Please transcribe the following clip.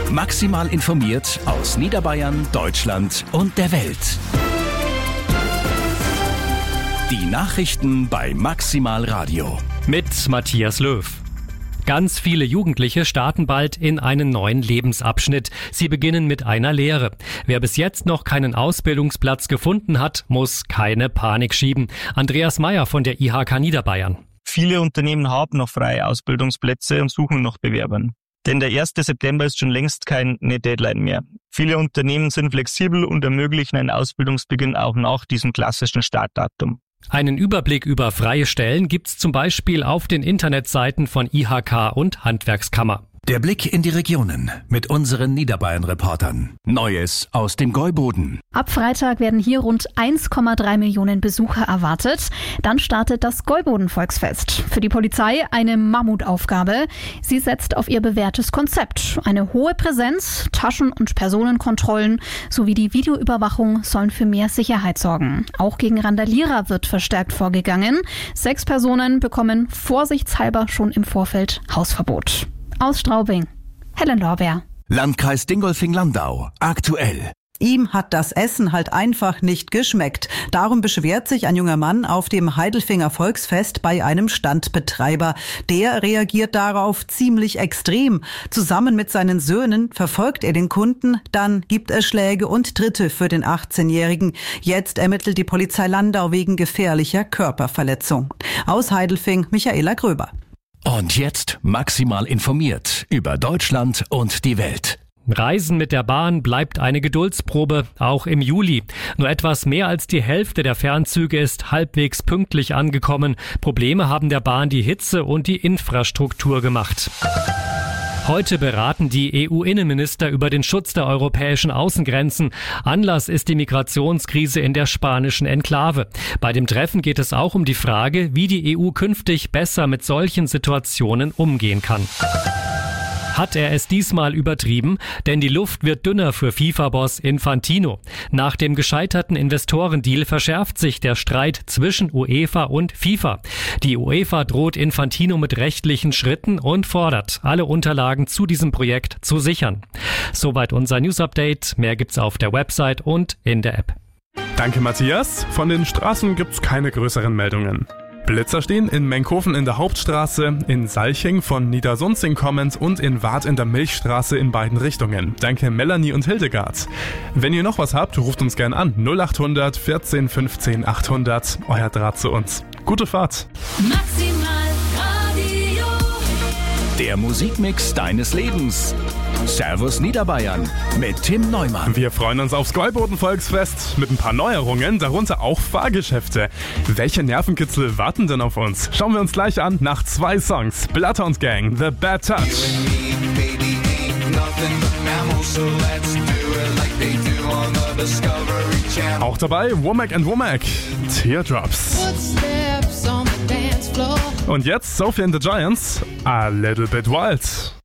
Maximal informiert aus Niederbayern, Deutschland und der Welt. Die Nachrichten bei Maximal Radio. Mit Matthias Löw. Ganz viele Jugendliche starten bald in einen neuen Lebensabschnitt. Sie beginnen mit einer Lehre. Wer bis jetzt noch keinen Ausbildungsplatz gefunden hat, muss keine Panik schieben. Andreas Meyer von der IHK Niederbayern. Viele Unternehmen haben noch freie Ausbildungsplätze und suchen nach Bewerbern. Denn der 1. September ist schon längst keine Deadline mehr. Viele Unternehmen sind flexibel und ermöglichen einen Ausbildungsbeginn auch nach diesem klassischen Startdatum. Einen Überblick über freie Stellen gibt's zum Beispiel auf den Internetseiten von IHK und Handwerkskammer. Der Blick in die Regionen mit unseren Niederbayern-Reportern. Neues aus dem Gäuboden. Ab Freitag werden hier rund 1,3 Millionen Besucher erwartet. Dann startet das Gäuboden-Volksfest. Für die Polizei eine Mammutaufgabe. Sie setzt auf ihr bewährtes Konzept. Eine hohe Präsenz, Taschen- und Personenkontrollen sowie die Videoüberwachung sollen für mehr Sicherheit sorgen. Auch gegen Randalierer wird verstärkt vorgegangen. 6 Personen bekommen vorsichtshalber schon im Vorfeld Hausverbot. Aus Straubing, Helen Lorbeer. Landkreis Dingolfing-Landau. Aktuell. Ihm hat das Essen halt einfach nicht geschmeckt. Darum beschwert sich ein junger Mann auf dem Heidelfinger Volksfest bei einem Standbetreiber. Der reagiert darauf ziemlich extrem. Zusammen mit seinen Söhnen verfolgt er den Kunden, dann gibt es Schläge und Tritte für den 18-Jährigen. Jetzt ermittelt die Polizei Landau wegen gefährlicher Körperverletzung. Aus Heidelfing, Michaela Gröber. Und jetzt maximal informiert über Deutschland und die Welt. Reisen mit der Bahn bleibt eine Geduldsprobe, auch im Juli. Nur etwas mehr als die Hälfte der Fernzüge ist halbwegs pünktlich angekommen. Probleme haben der Bahn die Hitze und die Infrastruktur gemacht. Heute beraten die EU-Innenminister über den Schutz der europäischen Außengrenzen. Anlass ist die Migrationskrise in der spanischen Enklave. Bei dem Treffen geht es auch um die Frage, wie die EU künftig besser mit solchen Situationen umgehen kann. Hat er es diesmal übertrieben? Denn die Luft wird dünner für FIFA-Boss Infantino. Nach dem gescheiterten Investorendeal verschärft sich der Streit zwischen UEFA und FIFA. Die UEFA droht Infantino mit rechtlichen Schritten und fordert, alle Unterlagen zu diesem Projekt zu sichern. Soweit unser News-Update. Mehr gibt's auf der Website und in der App. Danke, Matthias. Von den Straßen gibt's keine größeren Meldungen. Blitzer stehen in Menkhofen in der Hauptstraße, in Salching von Niedersunzing kommend und in Wart in der Milchstraße in beiden Richtungen. Danke Melanie und Hildegard. Wenn ihr noch was habt, ruft uns gern an. 0800 14 15 800. Euer Draht zu uns. Gute Fahrt. Maximal Radio. Der Musikmix deines Lebens. Servus Niederbayern mit Tim Neumann. Wir freuen uns aufs Gäuboden-Volksfest mit ein paar Neuerungen, darunter auch Fahrgeschäfte. Welche Nervenkitzel warten denn auf uns? Schauen wir uns gleich an nach 2 Songs. Bloodhound Gang, The Bad Touch. Auch dabei Womack and Womack, Teardrops. Und jetzt Sophie and the Giants, A Little Bit Wild.